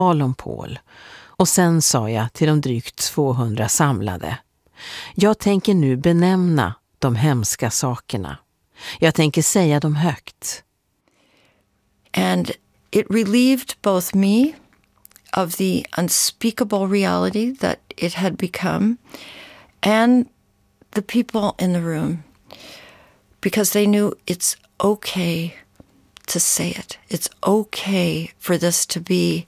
om Paul. Och sen sa jag till de drygt 200 samlade: jag tänker nu benämna de hemska sakerna. Jag tänker säga dem högt. And it relieved both me of the unspeakable reality that it had become and the people in the room, because they knew it's okay to say it. It's okay for this to be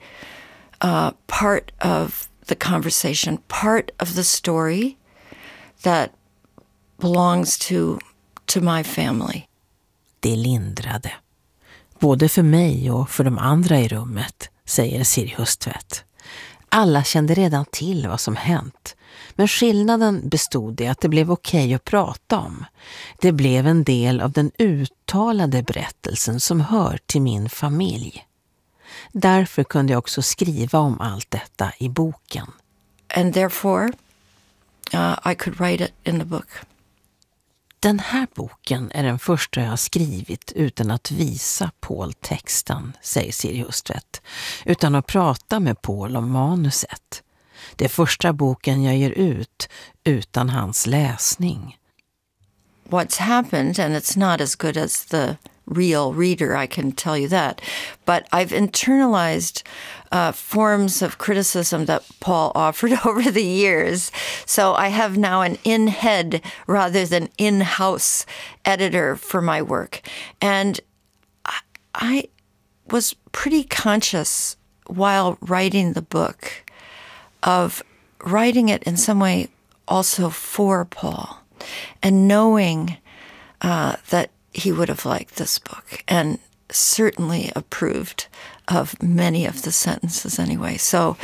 part of the conversation, part of the story that belongs to my family. Det lindrade. Både för mig och för de andra i rummet, säger Siri Hustvedt. Alla kände redan till vad som hänt. Men skillnaden bestod i att det blev okej att prata om. Det blev en del av den uttalade berättelsen som hör till min familj. Därför kunde jag också skriva om allt detta i boken. And therefore, I could write it in the book. Den här boken är den första jag har skrivit utan att visa Paul texten, säger Siri Hustvedt, utan att prata med Paul om manuset. Det är första boken jag ger ut utan hans läsning. What's happened, and it's not as good as the real reader, I can tell you that, but I've internalized forms of criticism that Paul offered over the years. So I have now an in-head rather than in-house editor for my work. And I was pretty conscious while writing the book of writing it in some way also for Paul, and knowing that he would have liked this book and certainly approved of many of the sentences anyway. So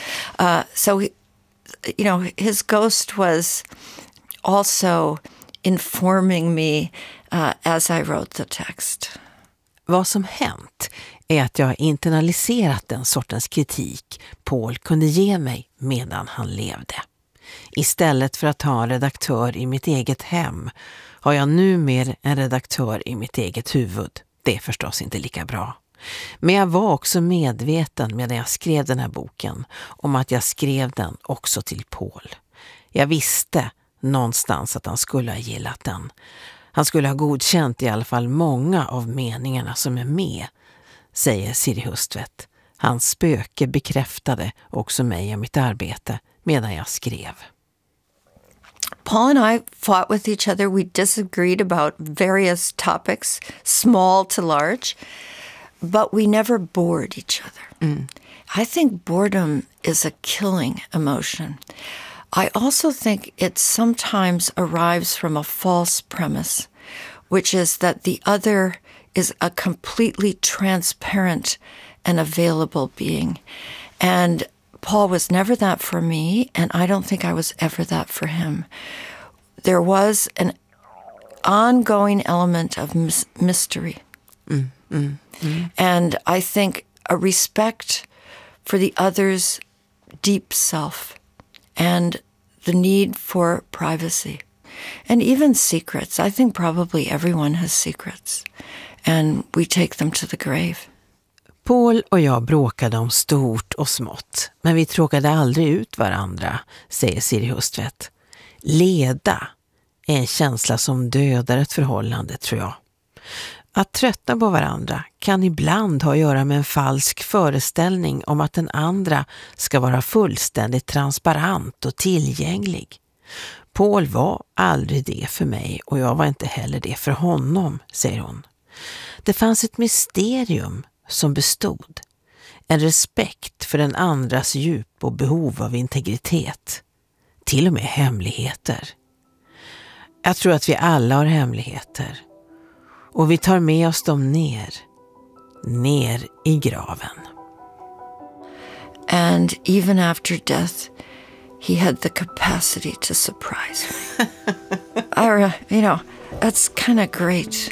you know, his ghost was also informing me as I wrote the text. Vad som hänt är att jag internaliserat den sortens kritik Paul kunde ge mig medan han levde. Istället för att ha en redaktör i mitt eget hem har jag numera en redaktör i mitt eget huvud. Det är förstås inte lika bra. Men jag var också medveten medan jag skrev den här boken om att jag skrev den också till Paul. Jag visste någonstans att han skulle ha gillat den. Han skulle ha godkänt i alla fall många av meningarna som är med, säger Siri Hustvedt. Hans spöke bekräftade också mig och mitt arbete medan jag skrev. Paul and I fought with each other. We disagreed about various topics, small to large, but we never bored each other. I think boredom is a killing emotion. I also think it sometimes arrives from a false premise, which is that the other is a completely transparent and available being. And Paul was never that for me, and I don't think I was ever that for him. There was an ongoing element of mystery. And I think a respect for the other's deep self and the need for privacy. And even secrets. I think probably everyone has secrets. And we take them to the grave. Paul och jag bråkade om stort och smått, men vi tråkade aldrig ut varandra, säger Siri Hustvedt. Leda är en känsla som dödar ett förhållande, tror jag. Att tröttna på varandra kan ibland ha att göra med en falsk föreställning om att den andra ska vara fullständigt transparent och tillgänglig. Paul var aldrig det för mig och jag var inte heller det för honom, säger hon. Det fanns ett mysterium som bestod. En respekt för den andras djup och behov av integritet. Till och med hemligheter. Jag tror att vi alla har hemligheter. Och vi tar med oss dem ner i graven. And even after death, he had the capacity to surprise me. You know, that's kind of great.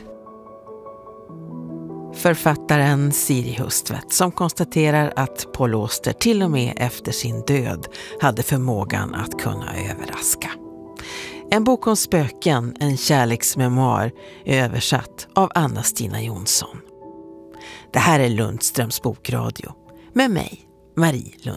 Författaren Siri Hustvedt som konstaterar att Paul Auster till och med efter sin död hade förmågan att kunna överraska. En bok om spöken, en kärleksmemoar, är översatt av Anna-Stina Jonsson. Det här är Lundströms bokradio med mig, Marie Lund.